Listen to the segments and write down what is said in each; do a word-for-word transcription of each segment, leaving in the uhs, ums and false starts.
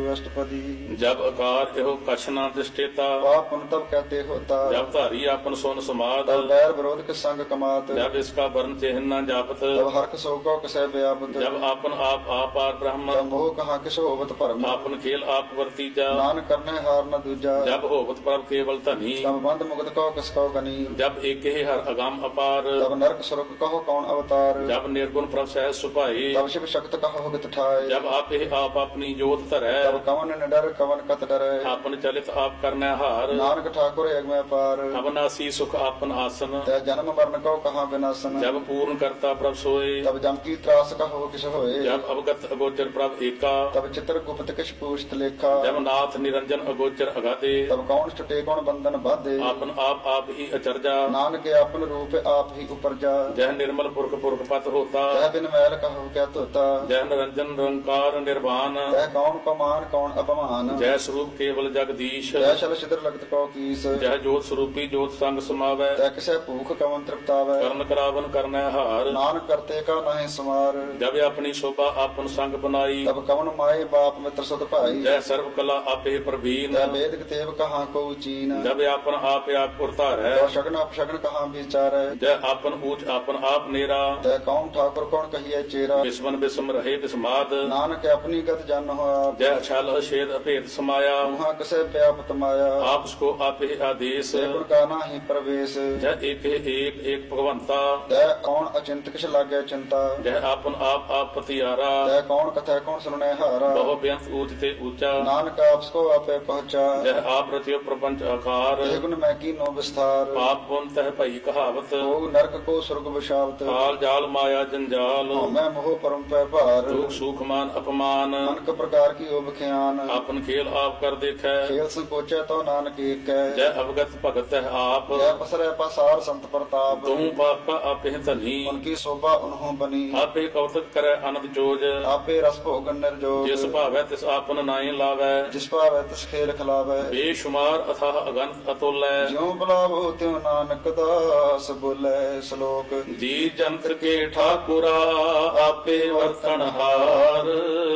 अष्टपदी। जब अकार एहो कछ न दृष्टेता, पाप पुण्य तब कहते होता। जब धारी आपन सोन समाद, तब बैर विरोध के संग कमात। जब इसका वर्ण चिन्ह न जापत, तब हर्क शोको कसै व्यापत। जब आपन आप आपार ब्रह्म, तब मोह कहाँ किस होवत भरम। आपन खेल आप वर्तीजा, नान करने हार न दूजा। जब होवत प्रभ केवल धनी, तब बंद मुगत कहो किस कहो गनी। जब एक ही हर अगम अपार, तब नरक सुरक कहो कौन अवतार। जब निर्गुण प्रभ सहज सुपाई, तब शिव शक्त कहो गत ठाय। जब आप ही आप अपनी जोत धरै, तब कवन न डर कवन कत डरै। आपन चलित आप करने हार, नानक ठाकुर एक में पार। अविनाशी सुख आपन आसन, तै जन्म मरण कहो कहाँ विनाशन। जब पूर्ण करता प्रभ सोए, तब जम की त्रास कहो किस होए। जब अवगत अगोचर प्रभ एका, तब चित्र गुप्त किस पूछत लेखा। जब नाथ निरंजन अगोचर अगाधे, तब कौन छुटे कौन बंधन बाधे। आपन आप आप ही अचरजा, नानक आपन रूप आप ही उपरजा। जह निर्मल पुरख पुरख पत होता, तह बिन मैल कहो क्या तोता। जह निरंजन निरंकार निर्वाण, तह कौन को मान कौन अपमान। जय स्वरूप केवल जगदीश, तह शल छिद्र लगत कौ कीस। जह जोत स्वरूपी जोत संग समावै, तह किसे भूख कवन तृप्तावै। करण करावन करने हार, नानक करते का नहीं समार। जब अपनी शोभा आपन संग बनाई, तब कवन माए बाप मित्र सुत भाई। जय सर्व कला आपे प्रवीण, तह वेद तेव कहाँ को चीन। जब आपन आप आप उतार है, तह शगन अपशगन कहाँ विचार। जय आपन ऊंच आपन आप नेरा, तह कौन ठाकुर कौन कहिए चेरा। विस्मन विस्म रहे विस्माद, नानक अपनी गत जान हो आप। जय छल छेद अभेद समाया, वहाँ कसे व्यापत माया। आप उसको आप ही आदेश, गुण का नाही प्रवेश। जय एक ही एक एक भगवंता, तह कौन अचिंत किस लागे चिंता। जय आपन आप आप पतियारा, तह कौन कथा कौन सुनने हारा। बहु व्यंत ऊंच ते ऊंचा, नानक आपको आपे पहुंचा। जय आप रतियो प्रपंच आकार, हे गुण मैं की नो विस्तार। पाप पुन तह भई कहावत, ओ नरक को स्वर्ग विशावत। काल जाल माया जंजाल, मैं मोह परम पे भार। दुख सुख मान अपमान, अनक प्रकार की ओब ख्यान। आपन खेल आप कर देखै, खेल संकोचे तो नानक एक है। जय अवगत भगत है आप, जय पसरे पसार संत प्रताप। तुम पाप का आप ही धनी, उनकी शोभा उन्हों बनी। आपे कौतक करे अनंत जोज, आपे रस भोगन निर्जोग। जिस भावै तिस आपन नाई लावै, जिस पावै तिस खेल खिलावै। बेशुमार अथाह अगंत अतुलै, ज्यों बुलावो त्यों नानक दास बोले श्लोक। जी जंत्र के ठाकुरा आपे वर्तन हार,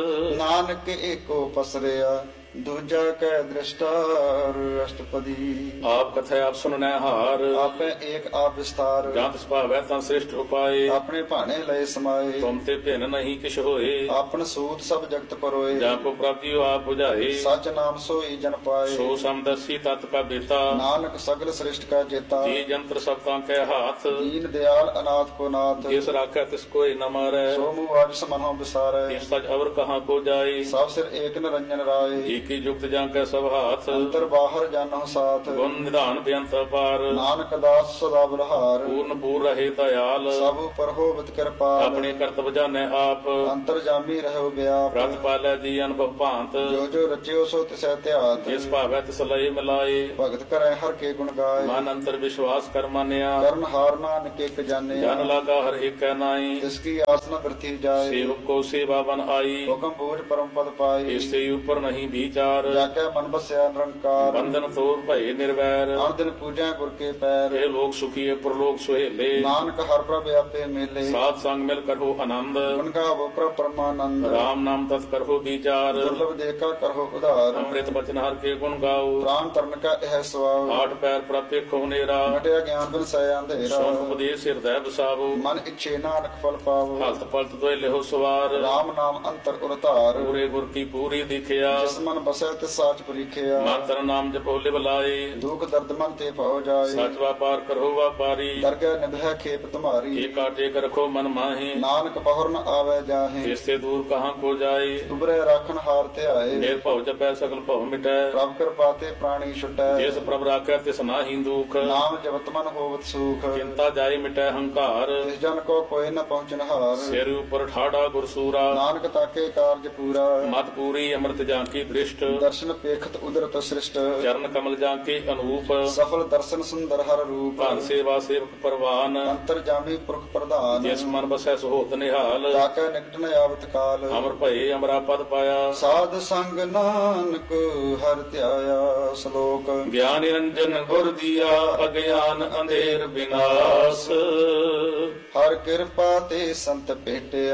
नानक एको पसरिया दूजा कै दृष्टार। अष्टपदी। आप कथा आप सुनने हार, आपे एक आप विस्तार। जात भावै तं श्रेष्ठ उपाय, अपने भाने लय समाये। तुम ते भिन्न नहीं किछ होए, आपन सूत सब जगत परोए। जाको प्राप्तियो आप बुझाए, सच नाम सोई जन पाए। सो समदर्शी तत् का बेता, नानक सगल श्रेष्ठ का जेता। जी जंत्र सबका के हाथ, दीन दयाल अनाथ को नाथ। जिस राखै तिस कोई न मारै, सो मुँह आज समनो बिसारे। इस सच अवर कहाँ को जाए, सब सिर एक निरंजन राय। की युक्त जांकै सब हाथ, अंतर बाहर जानो साथ। गुण निधान बेअंत अपार, नानक दास सदा बलहार। पूर्ण पूर रहे दयाल, सब पर होवत कृपाल। अपने कर्तव्य जाने आप, अंतर जामी रहो व्याप। व्रत पालै जी अनुभव भांत, जो जो रचियो सो तिसै त्यात। जिस भावै तिस लय मिलाए, भगत करे हर के गुण गाय। मन अंतर विश्वास कर मानिया, कर्ण हार नानक एक जाने। जन लागा हर एक नाई, जिसकी आसना वृद्धि जाए। सेवक को सेवा बन आई, हुक्म बूझ परम पद पाए। इससे ऊपर नहीं विचार, जाके मन बस्या निरंकार। बंधन तोर भय निर्वैर, हर दिन पूजा गुर के पैर। हे लोग सुखी प्रलोक सुहेले, नानक हर प्रभ आपे मेले। साथ संग मिल करो आनंद, उनका वो प्रभ परमानंद। राम नाम तत् करो विचार, दुर्लभ देखा करो उधार। अमृत वचन हर के गुण गाओ, प्राण तरण का यह स्वभाव। आठ पैर प्रत्येक होनेरा, मटिया ज्ञान बिन सय अंधेरा। सोन उपदेश हृदय बसावो, मन इच्छे नानक फल पावो। हलत पलत दोय लेहो सवार, राम नाम अंतर उरतार। पूरे गुर की पूरी दिखिया, जिस मन बसै तिस साच परीखिया। मातर नाम जपो लिव लाए, दुख दर्द मन ते पाओ जाए। सच व्यापार करो व्यापारी, दरगह निभै खेप तुम्हारी। एक टेक रखो मन माहे, नानक बहुर न आवे जाहे। इससे दूर कहाँ को जाए, उबरे राखन हार ते आए। ढेर भव जपै सकल भव मिटै, प्रभ कृपा ते प्राणी छुटै। जिस प्रभ राखै तिस नाहि दुख, नाम जपत मन होवत सुख। चिंता जाय मिटै हंकार, जिस जन को कोई न पहुँचन हार। सिर ऊपर ठाड़ा गुरसूरा, नानक ताके कार्य पूरा। मत पूरी अमृत जांकी दृष्ट, दर्शन पेखत उदरत सृष्ट। चरण कमल जांके अनूप, सफल दर्शन सुंदर हर रूप। भान सेवा सेवक परवान, अंतर जामी पुरख प्रधान। जिस मन बसै सुहोत निहाल, ताके निकट न आवत काल। अमर भये अमरा पद पाया, साध संग नानक हर त्याया। श्लोक। ज्ञान निरंजन गुर दिया, अज्ञान अंधेर विनाश, हर कृपा ते संत भेटिया।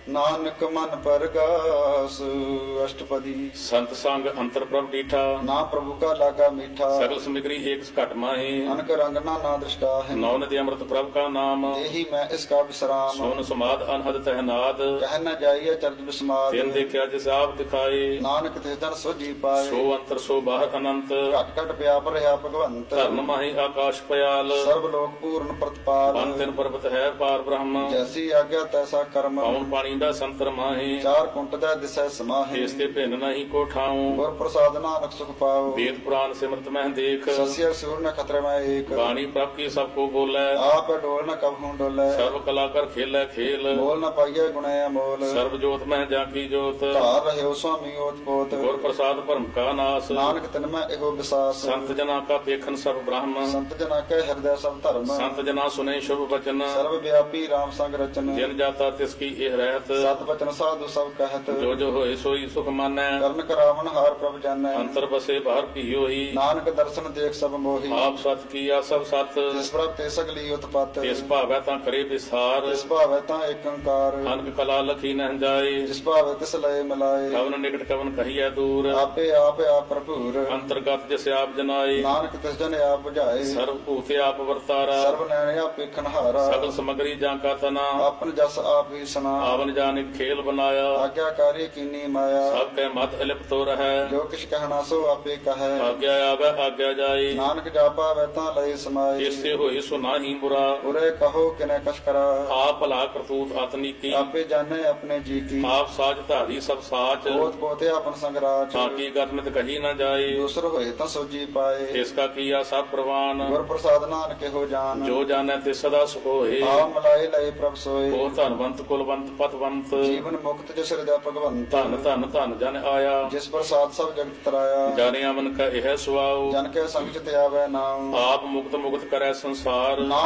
ਨਾਨਕ ਮਨ ਪਰਗਾਸ ਅਸ਼ਟਪਦੀ। ਸੰਤ ਸੰਗ ਅੰਤਰ ਪ੍ਰਭ ਡੀਠਾ, ਨਾ ਪ੍ਰਭੂ ਕਾ ਲਾਗਾ ਮੀਠਾ, ਸਗਲ ਸਮਿਗਰੀ ਏਕ ਘਟ ਮਾਹੀ। ਅਨਕ ਰੰਗ ਨਾ ਨਾ ਦ੍ਰਿਸ਼ਟਾ ਹੈ, ਨੌ ਨਦੀ ਅੰਮ੍ਰਿਤ ਪ੍ਰਭ ਕਾ ਨਾਮ, ਇਹੀ ਮੈਂ ਇਸ ਕਾ ਵਿਸਰਾਮ। ਸੋਨ ਸਮਾਦ ਅਨਹਦ ਤਹਿਨਾਦ, ਕਹਿ ਨ ਜਾਈਏ ਚਰਜ ਬਿਸਮਾਦ, ਤਿਨ ਦੇਖਿਆ ਜਿਸ ਆਪ ਦਿਖਾਏ। ਨਾਨਕ ਤਿਸ ਜਨ ਸੋਜੀ ਪਾਏ, ਸੋ ਅੰਤਰ ਸੋ ਬਾਹਰ ਅਨੰਤ, ਘਟ ਘਟ ਪਿਆਪ ਰਿਹਾ ਭਗਵੰਤ। ਧਰਨ ਮਾਹੀ ਆਕਾਸ਼ ਪਿਆਲ, ਸਰਬ ਲੋਕ ਪੂਰਨ ਪ੍ਰਤਪਾਲ, ਬਨ ਤਿਨ ਪਰਬਤ ਹੈ ਪਾਰ ਬ੍ਰਹਮ। ਜੈਸੀ ਆਗਿਆ ਤੈਸਾ ਕਰਮ, ਪਉਣ ਪਾਣੀ ਦਾ ਸੰਤਰ ਮਾਹੀ, ਚਾਰ ਕੁੰਟ ਦਾ ਦਿਸੈ ਸਮਾਹੀ। ਇਸ ਤੇ ਭਿੰਨ ਨਹੀਂ ਕੋ ਠਾਉ, ਗੁਰ ਪ੍ਰਸਾਦ ਨਾਨਕ ਸੁਖ ਪਾਓ, ਵੇਦ ਪੁਰਾਨ ਸਿਮਰਤ ਮਹਿ ਦੇਖ। ਸਸਿਆ ਸੂਰ ਨ ਖਤਰੇ ਮੈਂ ਏਕ, ਬਾਣੀ ਪ੍ਰਭ ਕੀ ਸਭ ਕੋ ਬੋਲੇ, ਆਪ ਡੋਲ ਨ ਕਬਹੂ ਡੋਲੇ। ਸਰਬ ਕਲਾ ਕਰ ਖੇਲੇ ਖੇਲ, ਬੋਲ ਨ ਪਾਈਏ ਗੁਣੇ ਅਮੋਲ, ਸਰਬ ਜੋਤ ਮਹਿ ਜਾ ਕੀ ਜੋਤ। ਧਾਰ ਰਹਿਓ ਸੁਆਮੀ ਓਤ ਪੋਤ, ਗੁਰ ਪ੍ਰਸਾਦ ਭਰਮ ਕਾ ਨਾਸ, ਨਾਨਕ ਤਿਨ ਮੈਂ ਇਹੋ ਵਿਸਾਸ। ਸੰਤ ਜਨਾ ਕਾ ਵੇਖਨ ਸਭ ਬ੍ਰਹਮ, ਸੰਤ ਜਨਾ ਕੈ ਹਿਰਦੈ ਸਭ ਧਰਮ, ਸੰਤ ਜਨਾ ਸੁਨੇ ਸ਼ੁਭ ਬਚਨ। ਸਰਬ ਵਿਆਪੀ ਰਾਮ ਸੰਗ ਰਚਨ, ਜਿਨ ਜਾਤਾ ਤਿਸ ਕੀ ਇਹ ਰਹਿਤ, ਸਤ ਬਚਨ ਸਾਧੂ ਸਭ ਕਹਿਤ। ਜੋ ਜੋ ਹੋਏ ਸੋਈ ਸੁਖ ਮਾਨੈ, ਕਰਨ ਕਰਾਵਨ ਹਾਰ ਪ੍ਰਭ ਜਾਣੈ, ਅੰਤਰ ਬਸੇ ਬਾਹਰ ਕੀ ਹੋਈ। ਨਾਨਕ ਦਰਸ਼ਨ ਦੇਖ ਸਭ ਮੋਹੀ, ਆਪ ਸਤ ਕੀਆ ਸਭ ਸਤ, ਜਿਸ ਪ੍ਰਭ ਤੇ ਸਗਲੀ ਉਤਪਤ, ਤਿਸ ਭਾਵੈ ਤਾਂ ਕਰੇ ਵਿਸਾਰ। ਜਿਸ ਭਾਵੈ ਤਾਂ ਏਕ ਓੰਕਾਰ, ਅਨਕ ਕਲਾ ਲਖੀ ਨਹਿ ਜਾਏ, ਜਿਸ ਭਾਵੈ ਤਿਸ ਲਏ ਮਿਲਾਏ। ਕਵਨ ਨਿਕਟ ਕਵਨ ਕਹੀਐ ਦੂਰ, ਆਪੇ ਆਪ ਆਪ ਭਰਪੂਰ, ਅੰਤਰਗਤ ਜਿਸ ਆਪ ਜਨਾਏ। ਨਾਨਕ ਤਿਸ ਜਨ ਆਪ ਬੁਝਾਏ, ਸਰਬ ਭੂਤੇ ਆਪ ਵਰਤਾਰਾ, ਸਰਬ ਨੈਣ ਆਪ ਵੇਖਣ ਹਾਰਾ। ਸਗਲ ਸਮਗਰੀ ਜਾਂ ਕਾ ਤਨਾ, ਆਪਨ ਜਸ ਆਪ ਹੀ ਸੁਨਾ, ਆਵਨ ਜਾਨਿਕ ਖੇਲ ਬਨਾਇਆ। ਆਗਿਆਕਾਰੀ ਕੀਨੀ ਮਾਇਆ, ਸਭ ਕੈ ਮਤ ਅਲਿਪਤੋ ਰਹੈ, ਜੋ ਕਿਛ ਕਹਿਣਾ ਸੋ ਆਪੇ ਕਹੈ। ਆਗਿਆ ਆਵੈ ਆਗਿਆ ਜਾਏ, ਨਾਨਕ ਜਾਪਾ ਵੈ ਤਾਂ ਲਈ ਸਮਾਈ, ਜਿਸੇ ਹੋਏ ਸੋ ਨਾਹੀ ਬੁਰਾ। ਉਰੇ ਕਹੋ ਕਿਨੇ ਕਛ ਕਰਾ, ਆਪ ਭਲਾ ਕਰਤੂਤ ਅਤਨੀਕੀ, ਆਪੇ ਜਾਣੇ ਆਪਣੇ ਜੀ ਕੀ। ਆਪ ਸਾਜ ਧਾਰੀ ਸਭ ਸਾਚ, ਪੋਤ ਪੋਤੇ ਆਪਨ ਸੰਗਰਾਜ, ਤਾਂ ਕੀ ਗਰਨਿਤ ਕਹੀ ਨਾ ਜਾਏ। ਦੂਸਰ ਹੋਏ ਤਾਂ ਸੋਜੀ ਪਾਏ, ਇਸ ਕਾ ਕੀਆ ਸਭ ਪ੍ਰਵਾਨ, ਗੁਰ ਪ੍ਰਸਾਦ ਨਾਨਕ ਇਹੋ ਜਾਨ। ਜੋ ਜਾਣੈ ਤੇ ਸਦਾ ਸੁਖ ਹੋਏ। ਆਪ ਮਲਾਏ ਲਏ ਪ੍ਰਭ ਸੋਏ, ਉਹ ਧਨਵੰਤ ਕੁਲਵੰਤ ਪਤਵੰਤ, ਜੀਵਨ ਮੁਕਤ ਜਿਸ ਹਿਰਦੈ ਭਗਵੰਤ। ਧਨ ਧਨ ਧਨ ਜਨ ਆਇਆ, ਜਿਸ ਪ੍ਰਸਾਦ ਸਭ ਜਗਤ ਤਰਾਇਆ, ਜਾਣਿਆ ਮਨ ਕਾ ਇਹ ਸੁਆਉ। ਜਨ ਕੇ ਸੰਗ ਚ ਤੇ ਆਵੈ ਨਾਮ, ਆਪ ਮੁਕਤ ਮੁਕਤ ਕਰੈ ਸੰਸਾਰ।